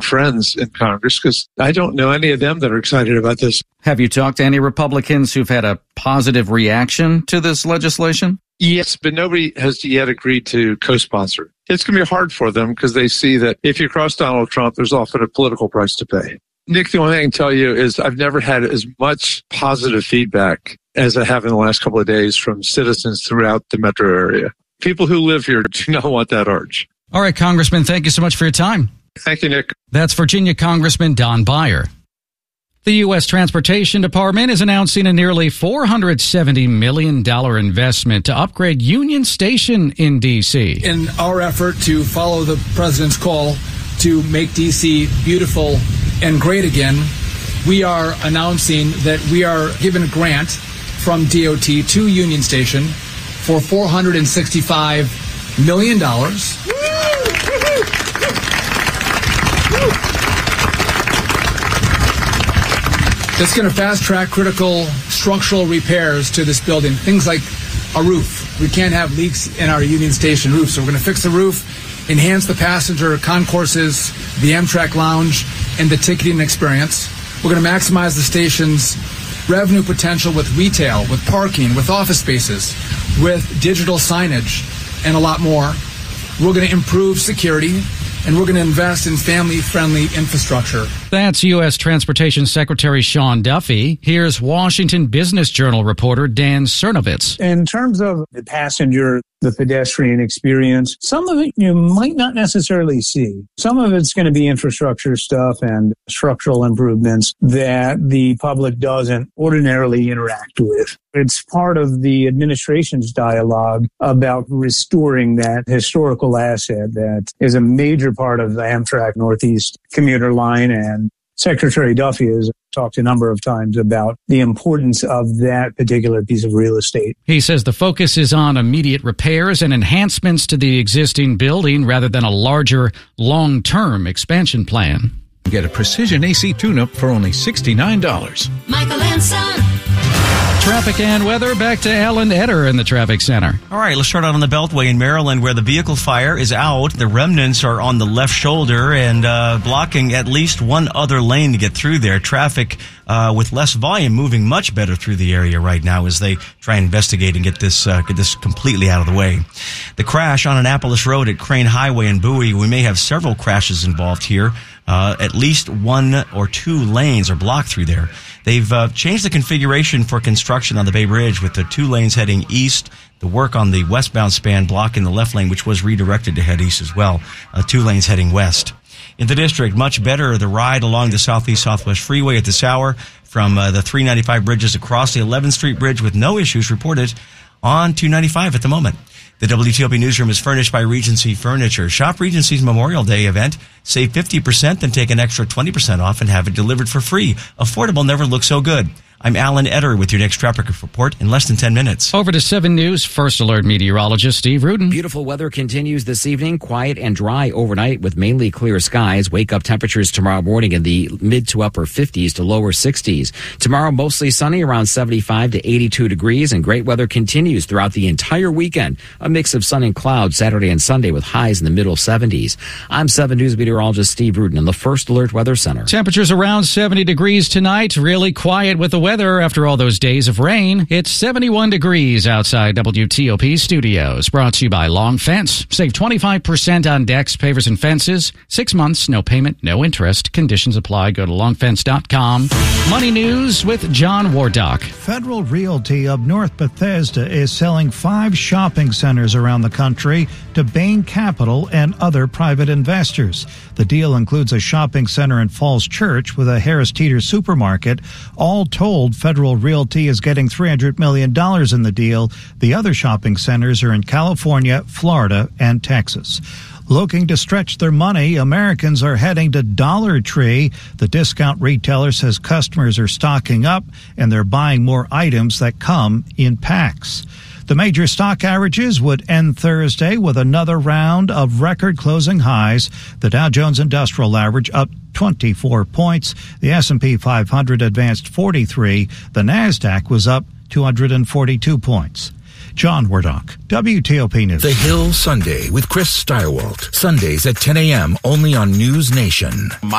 friends in Congress because I don't know any of them that are excited about this. Have you talked to any Republicans who've had a positive reaction to this legislation? Yes, but nobody has yet agreed to co-sponsor. It's going to be hard for them because they see that if you cross Donald Trump, there's often a political price to pay. Nick, the only thing I can tell you is I've never had as much positive feedback as I have in the last couple of days from citizens throughout the metro area. People who live here do not want that arch. All right, Congressman, thank you so much for your time. Thank you, Nick. That's Virginia Congressman Don Beyer. The U.S. Transportation Department is announcing a nearly $470 million investment to upgrade Union Station in D.C. In our effort to follow the president's call to make D.C. beautiful and great again, we are announcing that we are given a grant from DOT to Union Station for $465 million. It's going to fast-track critical structural repairs to this building. Things like a roof. We can't have leaks in our Union Station roof, so we're going to fix the roof, enhance the passenger concourses, the Amtrak lounge, and the ticketing experience. We're going to maximize the station's revenue potential with retail, with parking, with office spaces, with digital signage, and a lot more. We're going to improve security, and we're going to invest in family-friendly infrastructure. That's U.S. Transportation Secretary Sean Duffy. Here's Washington Business Journal reporter Dan Cernovitz. In terms of the passenger, the pedestrian experience, some of it you might not necessarily see. Some of it's going to be infrastructure stuff and structural improvements that the public doesn't ordinarily interact with. It's part of the administration's dialogue about restoring that historical asset that is a major part of the Amtrak Northeast commuter line. And Secretary Duffy has talked a number of times about the importance of that particular piece of real estate. He says the focus is on immediate repairs and enhancements to the existing building rather than a larger, long-term expansion plan. Get a Precision AC tune-up for only $69. Michael and Son. Traffic and weather, back to Alan Etter in the traffic center. All right, let's start out on the Beltway in Maryland where the vehicle fire is out. The remnants are on the left shoulder and blocking at least one other lane to get through there. Traffic with less volume moving much better through the area right now as they try and investigate and get this completely out of the way. The crash on Annapolis Road at Crane Highway in Bowie, we may have several crashes involved here. At least one or two lanes are blocked through there. They've changed the configuration for construction on the Bay Bridge with the 2 lanes heading east, the work on the westbound span blocking the left lane, which was redirected to head east as well, 2 lanes heading west. In the district, much better the ride along the Southeast-Southwest Freeway at this hour from the 395 bridges across the 11th Street Bridge with no issues reported on 295 at the moment. The WTOP newsroom is furnished by Regency Furniture. Shop Regency's Memorial Day event. Save 50%, then take an extra 20% off and have it delivered for free. Affordable never looks so good. I'm Alan Etter with your next traffic report in less than 10 minutes. Over to 7 News First Alert meteorologist Steve Rudin. Beautiful weather continues this evening, quiet and dry overnight with mainly clear skies. Wake up temperatures tomorrow morning in the mid to upper 50s to lower 60s. Tomorrow mostly sunny around 75 to 82 degrees and great weather continues throughout the entire weekend. A mix of sun and clouds Saturday and Sunday with highs in the middle 70s. I'm 7 News meteorologist Steve Rudin in the First Alert Weather Center. Temperatures around 70 degrees tonight. Really quiet with the weather after all those days of rain. It's 71 degrees outside WTOP studios. Brought to you by Long Fence. Save 25% on decks, pavers, and fences. 6 months, no payment, no interest. Conditions apply. Go to longfence.com. Money News with John Wardock. Federal Realty of North Bethesda is selling 5 shopping centers around the country to Bain Capital and other private investors. The deal includes a shopping center in Falls Church with a Harris Teeter supermarket. All told, Federal Realty is getting $300 million in the deal. The other shopping centers are in California, Florida, and Texas. Looking to stretch their money, Americans are heading to Dollar Tree. The discount retailer says customers are stocking up and they're buying more items that come in packs. The major stock averages would end Thursday with another round of record closing highs. The Dow Jones Industrial Average up 24 points. The S&P 500 advanced 43. The NASDAQ was up 242 points. John Wardock, WTOP News. The Hill Sunday with Chris Steiwalt. Sundays at 10 a.m. only on News Nation.